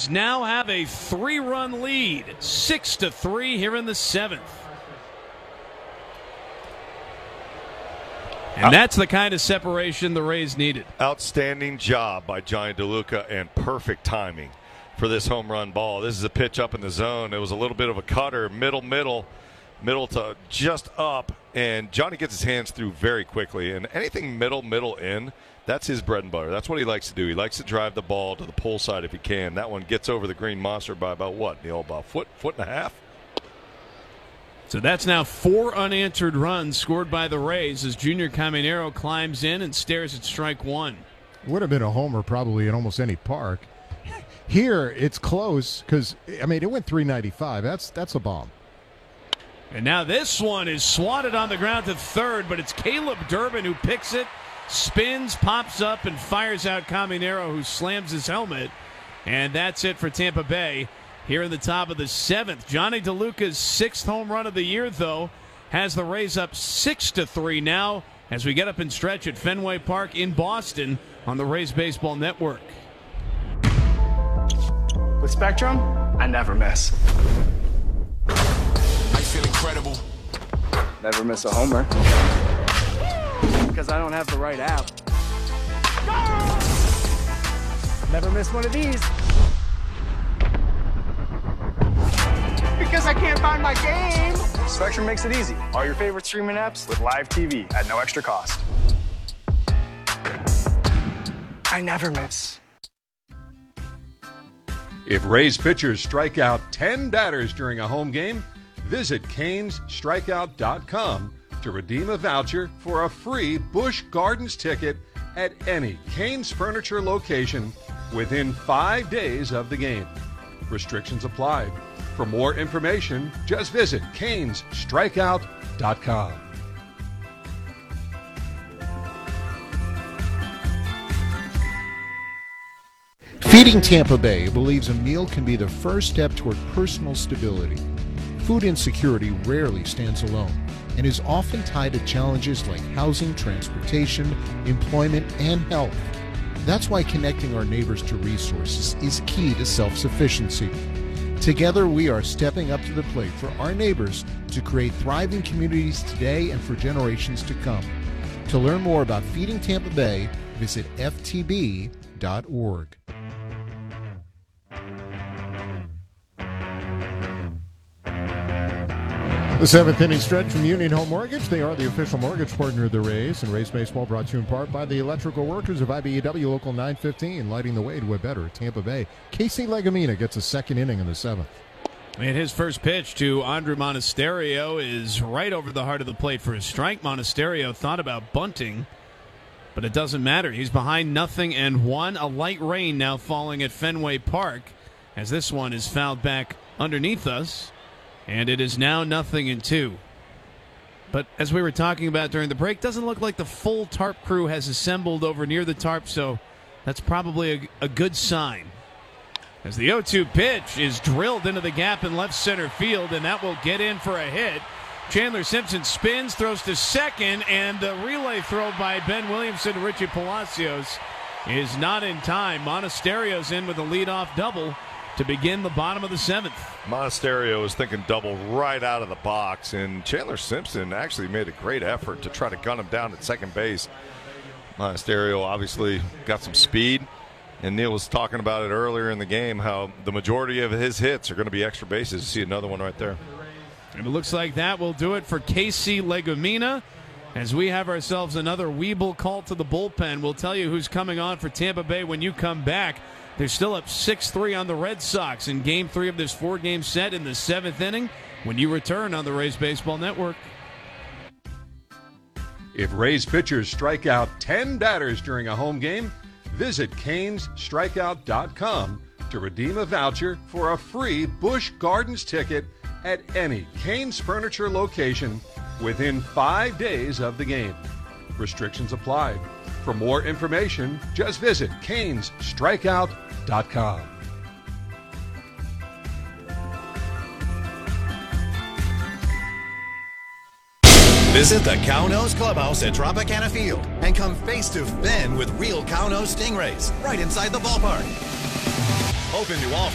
Rays now have a 3-run lead, 6-3 here in the 7th. And that's the kind of separation the Rays needed. Outstanding job by Johnny DeLuca and perfect timing for this home run ball. This is a pitch up in the zone. It was a little bit of a cutter, middle to just up, and Johnny gets his hands through very quickly. And anything middle in, that's his bread and butter. That's what he likes to do. He likes to drive the ball to the pull side if he can. That one gets over the green monster by about what, Neil? About foot and a half? So that's now 4 unanswered runs scored by the Rays as Junior Caminero climbs in and stares at strike one. Would have been a homer probably in almost any park. Here, it's close because, I mean, it went 395. That's a bomb. And now this one is swatted on the ground to third, but it's Caleb Durbin who picks it, spins, pops up, and fires out Caminero, who slams his helmet. And that's it for Tampa Bay. Here in the top of the 7th, Johnny DeLuca's 6th home run of the year, though, has the Rays up 6-3 now as we get up and stretch at Fenway Park in Boston on the Rays Baseball Network. With Spectrum, I never miss. I feel incredible. Never miss a homer. Because I don't have the right app. Never miss one of these. Because I can't find my game. Spectrum makes it easy. All your favorite streaming apps with live TV at no extra cost. I never miss. If Rays pitchers strike out 10 batters during a home game, visit CanesStrikeout.com to redeem a voucher for a free Busch Gardens ticket at any Canes Furniture location within 5 days of the game. Restrictions apply. For more information, just visit CanesStrikeout.com. Feeding Tampa Bay believes a meal can be the first step toward personal stability. Food insecurity rarely stands alone and is often tied to challenges like housing, transportation, employment, and health. That's why connecting our neighbors to resources is key to self-sufficiency. Together, we are stepping up to the plate for our neighbors to create thriving communities today and for generations to come. To learn more about Feeding Tampa Bay, visit ftb.org. The 7th inning stretch from Union Home Mortgage. They are the official mortgage partner of the Rays. And Rays Baseball brought to you in part by the electrical workers of IBEW Local 915, lighting the way to a better Tampa Bay. Casey Legumina gets a second inning in the 7th. And his first pitch to Andre Monasterio is right over the heart of the plate for a strike. Monasterio thought about bunting, but it doesn't matter. He's behind 0-1. A light rain now falling at Fenway Park as this one is fouled back underneath us. And it is now 0-2. But as we were talking about during the break, doesn't look like the full tarp crew has assembled over near the tarp, so that's probably a good sign. As the 0-2 pitch is drilled into the gap in left center field, and that will get in for a hit. Chandler Simpson spins, throws to second, and the relay throw by Ben Williamson to Richie Palacios is not in time. Monasterio's in with a leadoff double to begin the bottom of the 7th. Monasterio was thinking double right out of the box, and Chandler Simpson actually made a great effort to try to gun him down at second base. Monasterio obviously got some speed, and Neil was talking about it earlier in the game, how the majority of his hits are going to be extra bases. You see another one right there. And it looks like that will do it for Casey Legumina. As we have ourselves another Weeble call to the bullpen. We'll tell you who's coming on for Tampa Bay when you come back. They're still up 6-3 on the Red Sox in Game 3 of this 4-game set in the 7th inning when you return on the Rays Baseball Network. If Rays pitchers strike out 10 batters during a home game, visit CanesStrikeout.com to redeem a voucher for a free Busch Gardens ticket at any Canes Furniture location within 5 days of the game. Restrictions apply. For more information, just visit CanesStrikeout.com. Visit the Cow-Nose Clubhouse at Tropicana Field and come face to fin with real Cow-Nose Stingrays right inside the ballpark. Open to all